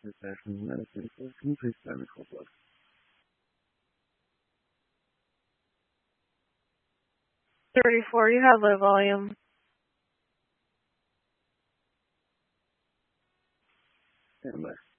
International Medicine. Can you please stand me for blood? 34, you have low volume. Stand by.